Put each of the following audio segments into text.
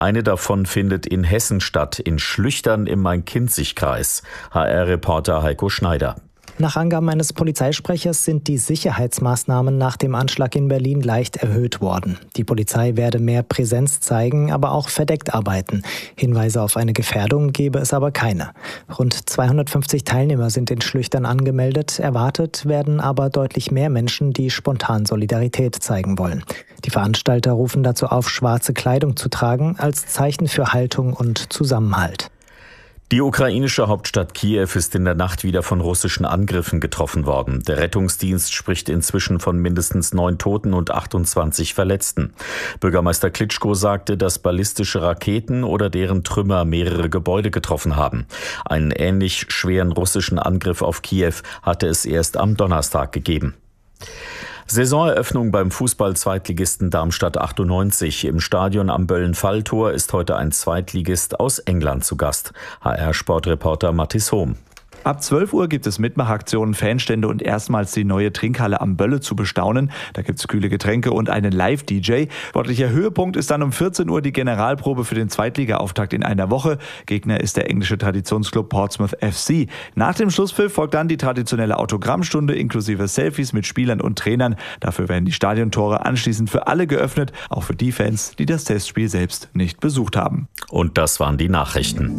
Eine davon findet in Hessen statt, in Schlüchtern im Main-Kinzig-Kreis. HR-Reporter Heiko Schneider. Nach Angaben eines Polizeisprechers sind die Sicherheitsmaßnahmen nach dem Anschlag in Berlin leicht erhöht worden. Die Polizei werde mehr Präsenz zeigen, aber auch verdeckt arbeiten. Hinweise auf eine Gefährdung gebe es aber keine. Rund 250 Teilnehmer sind in Schlüchtern angemeldet. Erwartet werden aber deutlich mehr Menschen, die spontan Solidarität zeigen wollen. Die Veranstalter rufen dazu auf, schwarze Kleidung zu tragen, als Zeichen für Haltung und Zusammenhalt. Die ukrainische Hauptstadt Kiew ist in der Nacht wieder von russischen Angriffen getroffen worden. Der Rettungsdienst spricht inzwischen von mindestens 9 Toten und 28 Verletzten. Bürgermeister Klitschko sagte, dass ballistische Raketen oder deren Trümmer mehrere Gebäude getroffen haben. Einen ähnlich schweren russischen Angriff auf Kiew hatte es erst am Donnerstag gegeben. Saisoneröffnung beim Fußball-Zweitligisten Darmstadt 98. Im Stadion am Böllen-Falltor ist heute ein Zweitligist aus England zu Gast. HR-Sportreporter Mathis Hohm. Ab 12 Uhr gibt es Mitmachaktionen, Fanstände und erstmals die neue Trinkhalle am Bölle zu bestaunen. Da gibt es kühle Getränke und einen Live-DJ. Sportlicher Höhepunkt ist dann um 14 Uhr die Generalprobe für den Zweitliga-Auftakt in einer Woche. Gegner ist der englische Traditionsclub Portsmouth FC. Nach dem Schlusspfiff folgt dann die traditionelle Autogrammstunde inklusive Selfies mit Spielern und Trainern. Dafür werden die Stadiontore anschließend für alle geöffnet, auch für die Fans, die das Testspiel selbst nicht besucht haben. Und das waren die Nachrichten.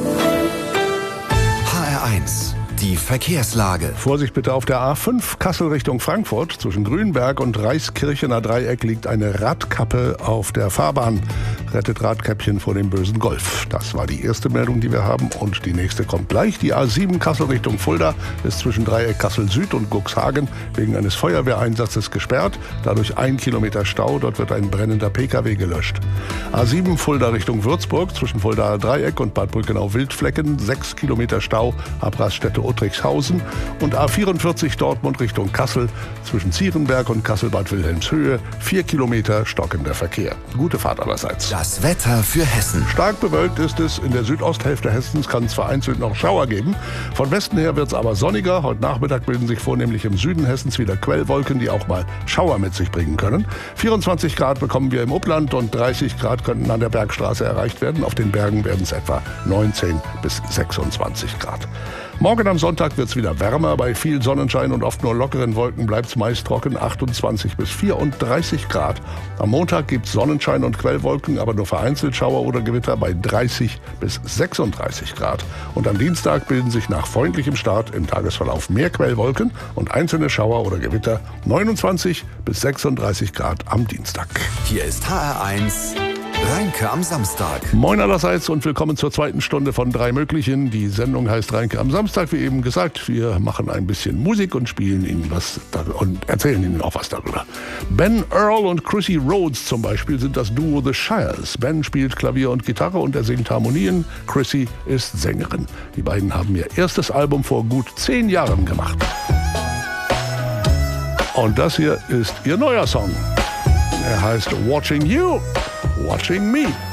HR1, die Verkehrslage. Vorsicht bitte auf der A5 Kassel Richtung Frankfurt. Zwischen Grünberg und Reichskirchener Dreieck liegt eine Radkappe auf der Fahrbahn. Rettet Radkäppchen vor dem bösen Golf. Das war die erste Meldung, die wir haben. Und die nächste kommt gleich. Die A7 Kassel Richtung Fulda ist zwischen Dreieck Kassel Süd und Guxhagen wegen eines Feuerwehreinsatzes gesperrt. Dadurch 1 Kilometer Stau. Dort wird ein brennender Pkw gelöscht. A7 Fulda Richtung Würzburg zwischen Fuldaer Dreieck und Bad Brückenau-Wildflecken 6 Kilometer Stau ab Raststätte Uttrichshausen. Und A44 Dortmund Richtung Kassel zwischen Zierenberg und Kassel-Bad Wilhelmshöhe 4 Kilometer stockender Verkehr. Gute Fahrt allerseits. Das Wetter für Hessen. Stark bewölkt ist es. In der Südosthälfte Hessens kann es vereinzelt noch Schauer geben. Von Westen her wird es aber sonniger. Heute Nachmittag bilden sich vornehmlich im Süden Hessens wieder Quellwolken, die auch mal Schauer mit sich bringen können. 24 Grad bekommen wir im Upland und 30 Grad könnten an der Bergstraße erreicht werden. Auf den Bergen werden es etwa 19 bis 26 Grad. Morgen am Sonntag wird es wieder wärmer. Bei viel Sonnenschein und oft nur lockeren Wolken bleibt es meist trocken, 28 bis 34 Grad. Am Montag gibt es Sonnenschein und Quellwolken, aber nur vereinzelt Schauer oder Gewitter bei 30 bis 36 Grad. Und am Dienstag bilden sich nach freundlichem Start im Tagesverlauf mehr Quellwolken und einzelne Schauer oder Gewitter, 29 bis 36 Grad am Dienstag. Hier ist HR1 Reinke am Samstag. Moin allerseits und willkommen zur zweiten Stunde von 3 Möglichen. Die Sendung heißt Reinke am Samstag, wie eben gesagt. Wir machen ein bisschen Musik und spielen Ihnen was und erzählen Ihnen auch was darüber. Ben Earl und Chrissy Rhodes zum Beispiel sind das Duo The Shires. Ben spielt Klavier und Gitarre und er singt Harmonien. Chrissy ist Sängerin. Die beiden haben ihr erstes Album vor gut 10 Jahren gemacht. Und das hier ist ihr neuer Song. Er heißt Watching You, Watching Me.